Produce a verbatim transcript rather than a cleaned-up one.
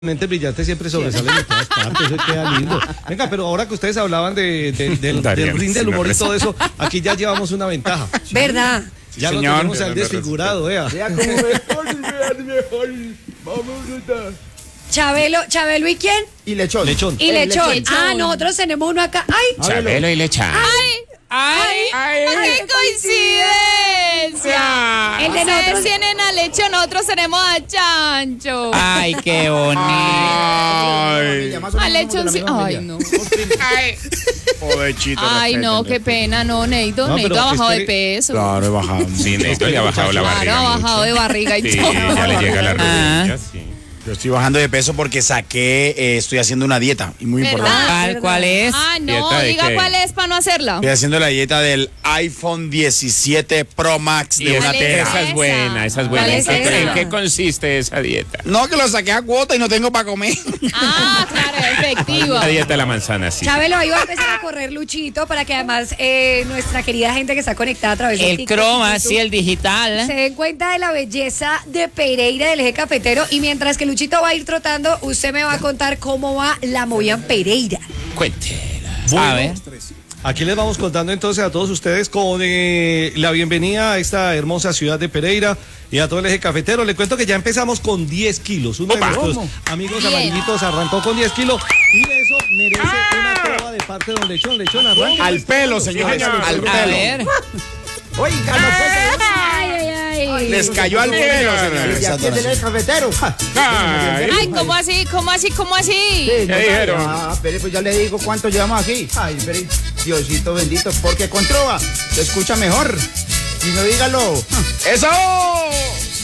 Mente brillante siempre sobresale en todas partes, eso queda lindo. Venga, pero ahora que ustedes hablaban de, de, del, del ring del humor y todo eso, aquí ya llevamos una ventaja. ¿Verdad? Ya sí, lo señor, tenemos al desfigurado, vea. Vea cómo me mejor. Vamos a Chabelo, Chabelo ¿y quién? Y Lechón. Lechón. Y Lechón. Lechón. Ah, nosotros tenemos uno acá. ¡Ay! Chabelo y Lechón. ¡Ay! ¡Ay! ¡Ay! ¡Qué coincidencia! El de Ustedes nosotros- tienen a Lechón, nosotros tenemos a Chancho. Ay, qué bonito. Ay. A Lechón sí. Ay, no. Ay, pobrecito. Ay, no, qué pena, no, Neito. No, Neito pero ha bajado espere- de peso. Claro, he bajado. Sí, Neito le ha bajado la Claro, barriga. ha bajado de barriga y Sí, todo. ya le llega la rodilla, sí. Yo estoy bajando de peso porque saqué, eh, estoy haciendo una dieta y muy ¿Verdad? importante. ¿Cuál, cuál es? Ah, no, ¿Dieta de diga qué? cuál es para no hacerla. Estoy haciendo la dieta del iPhone diecisiete Pro Max Y de una esa, ¿Cuál es tera. esa es buena, esa es buena. ¿Cuál ¿En es qué, esa? en qué consiste esa dieta? No, que lo saqué a cuota y no tengo para comer. Ah, claro, efectivo. La dieta de la manzana, sí. Chabelo, ahí va a empezar a correr Luchito para que además eh, nuestra querida gente que está conectada a través de El croma, sí, el digital. se den cuenta de la belleza de Pereira del eje cafetero y mientras que Luchito va a ir trotando, usted me va a contar cómo va la movida en Pereira. Cuéntela. Bueno, A ver. Aquí les vamos contando entonces a todos ustedes con eh, la bienvenida a esta hermosa ciudad de Pereira y a todo el eje cafetero. Le cuento que ya empezamos con diez kilos. Uno de Opa. nuestros ¿Cómo? amigos Bien. amarillitos arrancó con diez kilos y eso merece una prueba de parte de don Lechón. Lechón, arranca. Al pelo, señores. Al A pelo. ver. Oiga, no Ay, ay, ay. Les cayó al pelo, Y aquí es señores. el cafetero. Ay. Ay, ¿cómo así? ¿Cómo así? ¿Cómo así? Sí, no sabe. dijeron? Ah, pero pues ya le digo cuánto llevamos aquí. Ay, pero Diosito bendito, porque con trova se escucha mejor. Y no dígalo. ¡Eso!